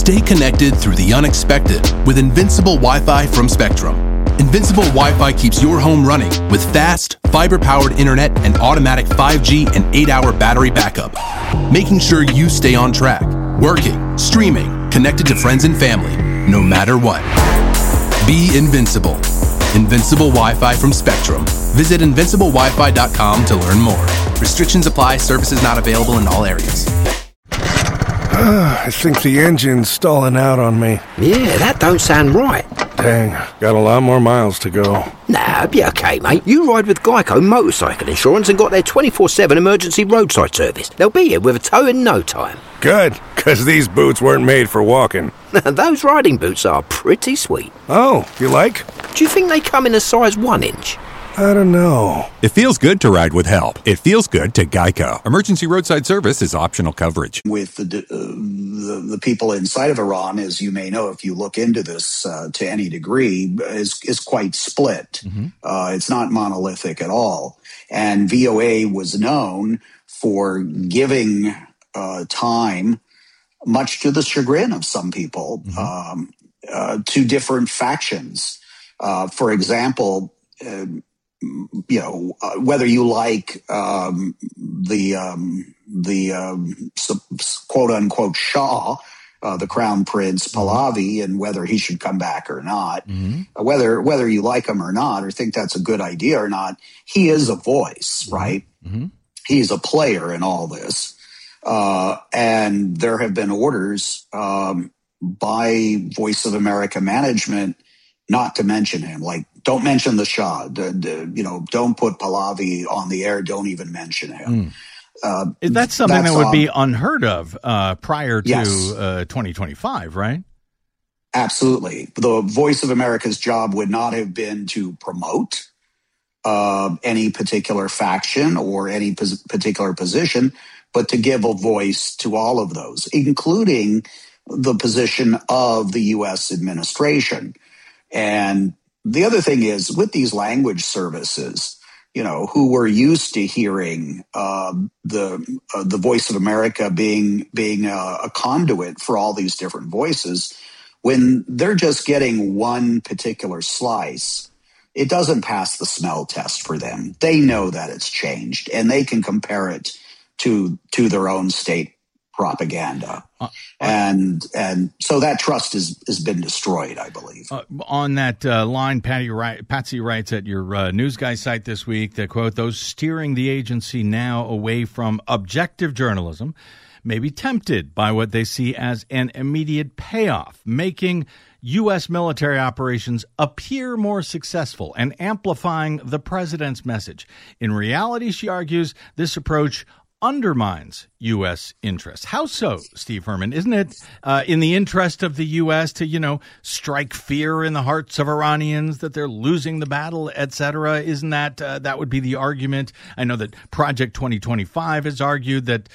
Stay connected through the unexpected with Invincible Wi-Fi from Spectrum. Invincible Wi-Fi keeps your home running with fast, fiber-powered internet and automatic 5G and 8-hour battery backup, making sure you stay on track, working, streaming, connected to friends and family, no matter what. Be invincible. Invincible Wi-Fi from Spectrum. Visit invinciblewifi.com to learn more. Restrictions apply. Services not available in all areas. I think the engine's stalling out on me. Yeah, that don't sound right. Dang, got a lot more miles to go. Nah, be okay, mate. You ride with Geico Motorcycle Insurance and got their 24/7 emergency roadside service. They'll be here with a tow in no time. Good, because these boots weren't made for walking. Those riding boots are pretty sweet. Oh, you like? Do you think they come in a size 1 inch? I don't know. It feels good to ride with help. It feels good to Geico. Emergency roadside service is optional coverage. With the people inside of Iran, as you may know, if you look into this to any degree, is quite split. Mm-hmm. It's not monolithic at all. And VOA was known for giving time, much to the chagrin of some people, mm-hmm. To different factions. For example, whether you like the quote unquote Shah, the Crown Prince Pahlavi, and whether he should come back or not, mm-hmm. whether you like him or not, or think that's a good idea or not, he is a voice, mm-hmm. right? Mm-hmm. He's a player in all this. And there have been orders by Voice of America management not to mention him, like, don't mention the Shah, don't put Pahlavi on the air, don't even mention him. That's something that would be unheard of prior to 2025, right? Absolutely. The Voice of America's job would not have been to promote any particular faction or any particular position, but to give a voice to all of those, including the position of the U.S. administration. And the other thing is, with these language services, who were used to hearing the Voice of America being a conduit for all these different voices, when they're just getting one particular slice, it doesn't pass the smell test for them. They know that it's changed, and they can compare it to their own state propaganda. And so that trust has been destroyed, I believe. On that line, Patsy writes at your News Guy site this week that, quote, those steering the agency now away from objective journalism may be tempted by what they see as an immediate payoff, making U.S. military operations appear more successful and amplifying the president's message. In reality, she argues, this approach undermines U.S. interests. How so, Steve Herman? Isn't it in the interest of the U.S. to, strike fear in the hearts of Iranians that they're losing the battle, et cetera? Isn't that would be the argument? I know that Project 2025 has argued that,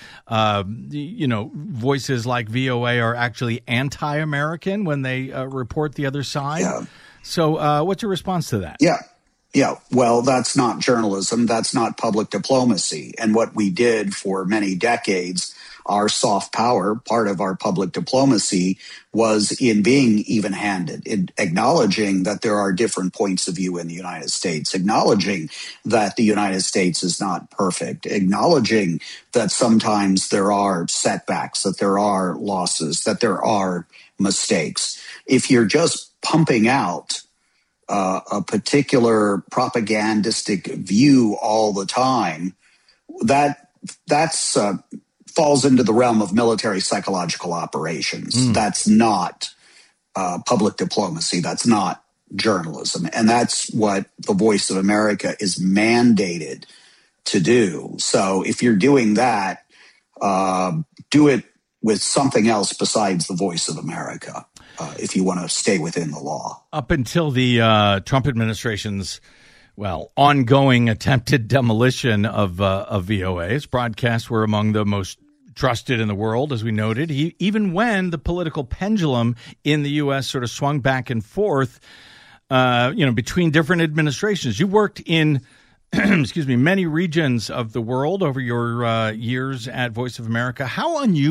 voices like VOA are actually anti-American when they report the other side. Yeah. So what's your response to that? Yeah, well, that's not journalism. That's not public diplomacy. And what we did for many decades, our soft power, part of our public diplomacy, was in being even-handed, in acknowledging that there are different points of view in the United States, acknowledging that the United States is not perfect, acknowledging that sometimes there are setbacks, that there are losses, that there are mistakes. If you're just pumping out a particular propagandistic view all the time, that's falls into the realm of military psychological operations. That's not public diplomacy. That's not journalism. And that's what the Voice of America is mandated to do. So if you're doing that, do it with something else besides the Voice of America. If you want to stay within the law. Up until the Trump administration's, ongoing attempted demolition of VOA's, broadcasts were among the most trusted in the world, as we noted. Even when the political pendulum in the U.S. sort of swung back and forth, between different administrations. You worked in many regions of the world over your years at Voice of America. How unusual